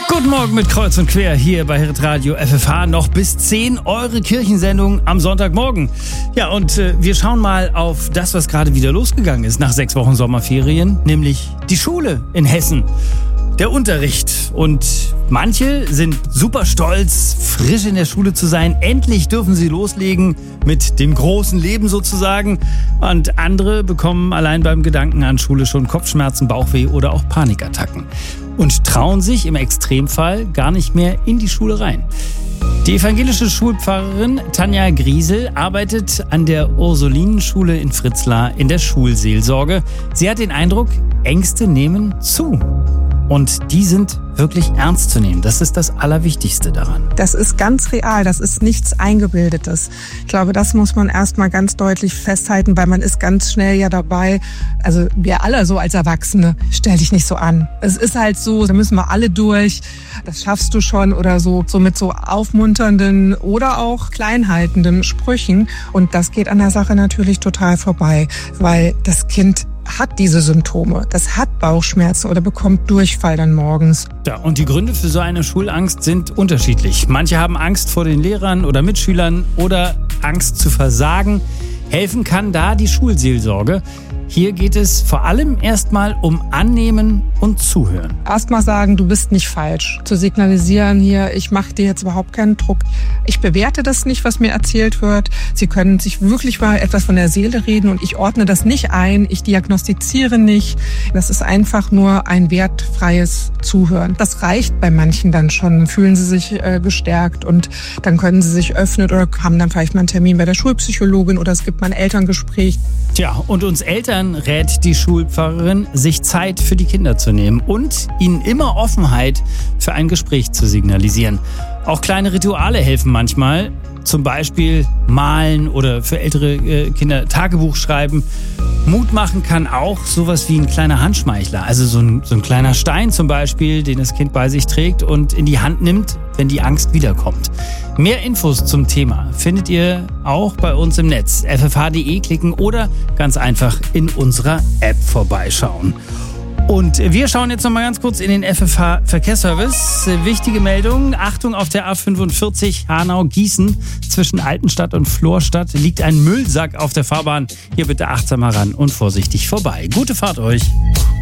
Guten Morgen mit Kreuz und Quer hier bei Hitradio FFH. Noch bis 10 eure Kirchensendung am Sonntagmorgen. Ja, und wir schauen mal auf das, was gerade wieder losgegangen ist nach 6 Wochen Sommerferien, nämlich die Schule in Hessen. Der Unterricht. Und manche sind super stolz, frisch in der Schule zu sein. Endlich dürfen sie loslegen mit dem großen Leben sozusagen. Und andere bekommen allein beim Gedanken an Schule schon Kopfschmerzen, Bauchweh oder auch Panikattacken. Und trauen sich im Extremfall gar nicht mehr in die Schule rein. Die evangelische Schulpfarrerin Tanja Griesel arbeitet an der Ursulinenschule in Fritzlar in der Schulseelsorge. Sie hat den Eindruck, Ängste nehmen zu. Und die sind wirklich ernst zu nehmen. Das ist das Allerwichtigste daran. Das ist ganz real, das ist nichts Eingebildetes. Ich glaube, das muss man erstmal ganz deutlich festhalten, weil man ist ganz schnell ja dabei, also wir alle so als Erwachsene, stell dich nicht so an. Es ist halt so, da müssen wir alle durch, das schaffst du schon oder so mit so aufmunternden oder auch kleinhaltenden Sprüchen. Und das geht an der Sache natürlich total vorbei, weil das Kind hat diese Symptome, das hat Bauchschmerzen oder bekommt Durchfall dann morgens. Ja, und die Gründe für so eine Schulangst sind unterschiedlich. Manche haben Angst vor den Lehrern oder Mitschülern oder Angst zu versagen. Helfen kann da die Schulseelsorge. Hier geht es vor allem erstmal um Annehmen und Zuhören. Erstmal sagen, du bist nicht falsch. Zu signalisieren hier, ich mache dir jetzt überhaupt keinen Druck. Ich bewerte das nicht, was mir erzählt wird. Sie können sich wirklich mal etwas von der Seele reden und ich ordne das nicht ein. Ich diagnostiziere nicht. Das ist einfach nur ein wertfreies Zuhören. Das reicht bei manchen dann schon. Dann fühlen sie sich gestärkt und dann können sie sich öffnen oder haben dann vielleicht mal einen Termin bei der Schulpsychologin oder es gibt mal ein Elterngespräch. Tja, und uns Eltern rät die Schulpfarrerin, sich Zeit für die Kinder zu nehmen und ihnen immer Offenheit für ein Gespräch zu signalisieren. Auch kleine Rituale helfen manchmal, zum Beispiel malen oder für ältere Kinder Tagebuch schreiben. Mut machen kann auch sowas wie ein kleiner Handschmeichler, also so ein kleiner Stein zum Beispiel, den das Kind bei sich trägt und in die Hand nimmt, wenn die Angst wiederkommt. Mehr Infos zum Thema findet ihr auch bei uns im Netz. ffh.de klicken oder ganz einfach in unserer App vorbeischauen. Und wir schauen jetzt noch mal ganz kurz in den FFH Verkehrsservice. Wichtige Meldung, Achtung, auf der A45 Hanau-Gießen zwischen Altenstadt und Florstadt liegt ein Müllsack auf der Fahrbahn. Hier bitte achtsam heran und vorsichtig vorbei. Gute Fahrt euch.